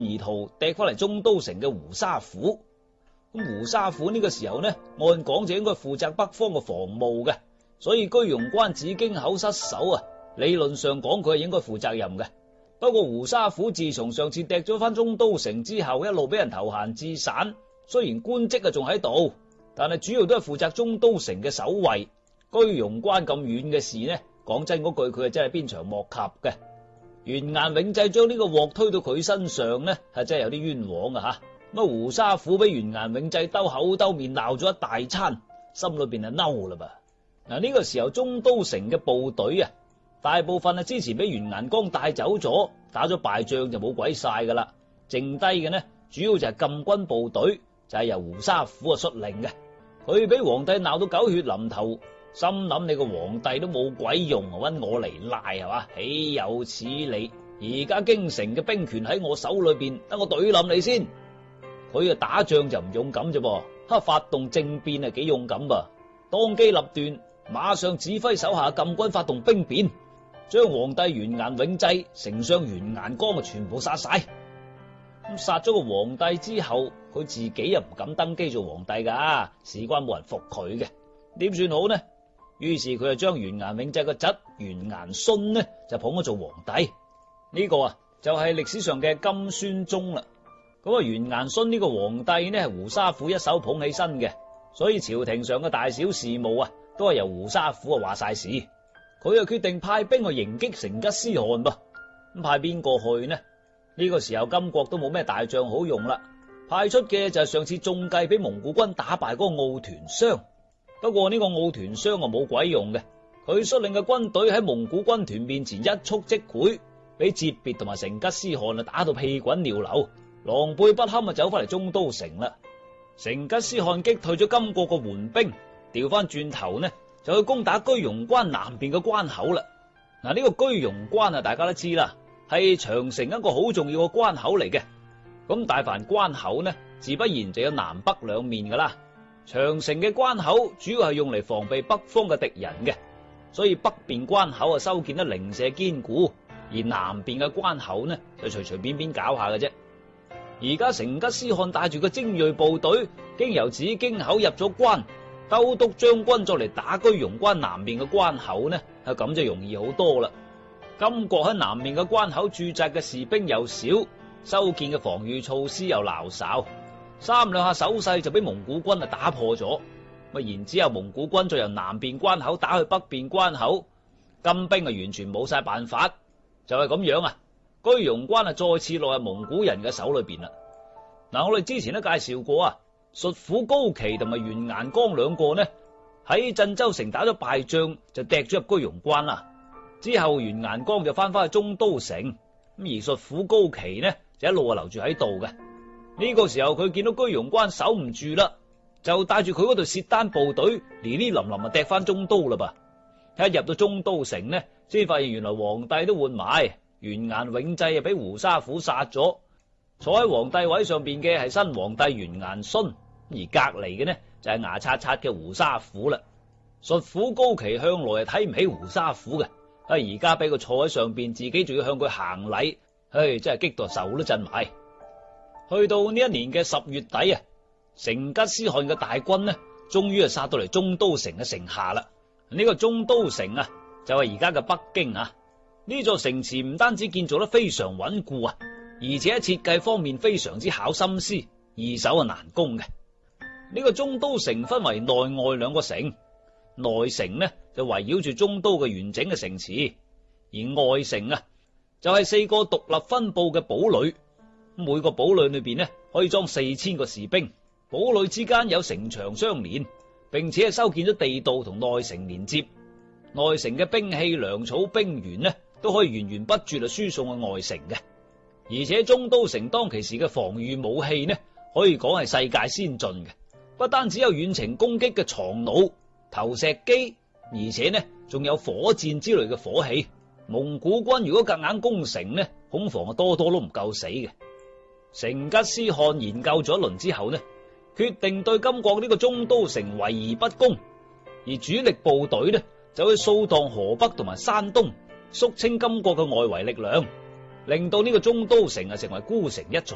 而逃掟翻嚟中都城嘅胡沙虎。咁胡沙虎呢個時候呢，按講就應該負責北方嘅防務嘅，所以居庸關紫荊口失守啊，理論上講佢係應該負責任嘅。不過胡沙虎自從上次掟咗翻中都城之後，一路俾人投閒置散，雖然官職仲喺度，但係主要都係負責中都城嘅守衛。居庸關咁遠嘅事呢，講真嗰句佢係真係鞭長莫及嘅。完顏永濟將呢個鑊推到佢身上呢，係真係有啲冤枉啊吓。咁胡沙虎俾完顏永濟兜口兜面鬧咗一大餐，心裏邊係嬲啦噃。呢個時候中都城嘅部隊啊，大部分之前俾完顏光帶走咗，打咗敗仗就冇鬼晒噶啦。剩低嘅呢，主要就係禁軍部隊，就係由胡沙虎率領嘅。佢俾皇帝鬧到狗血淋頭，心諗你個皇帝都冇鬼用，搵我嚟賴係嘛？豈有此理！而家京城嘅兵權喺我手裏邊，等我懟冧你先。佢打仗就唔勇敢啫噃，發動政變係幾勇敢噃。當機立斷，馬上指揮手下禁軍發動兵變，將皇帝完顏永濟、丞相完顏光全部殺晒。咁殺咗個皇帝之後，佢自己又唔敢登基做皇帝噶，事關冇人服佢嘅，點算好呢？於是佢就將完顏永濟個侄完顏勳呢就捧咗做皇帝。呢個啊就係歷史上嘅金宣宗啦。咁啊，完顏勳呢個皇帝呢係胡沙虎一手捧起身嘅，所以朝廷上嘅大小事務啊都係由胡沙虎話晒事。佢就決定派兵去迎擊成吉思汗噃。咁派邊個去呢？呢個時候金國都冇咩大將好用啦，派出嘅就係上次中計俾蒙古軍打敗嗰個奧團商。不過呢個奧團商啊冇鬼用嘅，佢率領嘅軍隊喺蒙古軍團面前一觸即潰，俾哲別同埋成吉思汗啊打到屁滾尿流，狼狽不堪啊走翻嚟中都城啦。成吉思汗擊退咗金國個援兵，調翻轉頭呢就去攻打居庸關南邊嘅關口啦。嗱，呢個居庸關啊大家都知啦，係長城一個好重要嘅關口嚟嘅。咁大凡關口呢，自不然就有南北兩面噶啦。長城嘅關口主要係用嚟防備北方嘅敵人嘅，所以北邊關口啊修建得零舍堅固，而南邊嘅關口呢就隨隨便便搞下嘅啫。而家成吉思汗帶住個精銳部隊，經由紫荊口入咗關，兜督將軍再嚟打居庸關南面嘅關口呢，咁就容易好多啦。金國喺南面嘅關口駐紮嘅士兵又少，修建嘅防禦措施又鬧哨，三兩下手勢就俾蒙古軍打破咗。然之後蒙古軍再由南邊關口打去北邊關口，金兵完全冇晒辦法，就係咁樣啊。居庸關再次落入蒙古人嘅手裏邊啦。嗱，我哋之前都介紹過啊，術虎高奇同埋完顏光兩個呢喺鎮州城打咗敗仗，就趯咗入居庸關啦。之後完顏光就翻返去中都城，咁而術虎高奇呢就一路留住喺度嘅。呢個時候佢見到居庸關守唔住啦，就帶住佢嗰隊薛丹部隊哩哩冧冧趯翻中都啦噃。一入到中都城呢，先發現原來皇帝都換埋，完顏永濟啊俾胡沙虎殺咗，坐喺皇帝位上邊嘅係新皇帝完顏勳，而隔籬嘅呢就係牙刷刷嘅胡沙虎啦。術虎高奇向來係睇唔起胡沙虎嘅，而家俾佢坐喺上邊，自己仲要向佢行禮，真係激到手都震埋。去到呢一年嘅10月底啊，成吉思汗嘅大軍呢，終於係殺到嚟中都城嘅城下啦。呢個中都城啊，就係而家嘅北京啊。呢座城池唔單止建造得非常穩固啊，而且喺設計方面非常之巧心思，易守啊難攻嘅。呢個中都城分為內外兩個城，內城呢就圍繞住中都嘅完整嘅城池，而外城啊就係4個獨立分布嘅堡壘，每個堡壘裏邊呢可以裝4000個士兵，堡壘之間有城牆相連，並且係修建咗地道同內城連接。內城嘅兵器、糧草、兵員呢都可以源源不絕嚟輸送去外城嘅。而且中都城當其時嘅防禦武器呢，可以講係世界先進嘅，不單止有遠程攻擊嘅床弩、投石機，而且呢仲有火箭之類嘅火器。蒙古軍如果夾硬攻城呢，恐防多多都唔夠死嘅。成吉思汗研究咗一輪之後呢，決定對金國呢個中都城圍而不攻，而主力部隊呢就去掃蕩河北同埋山東，肅清金國嘅外圍力量，令到呢個中都城成為孤城一族。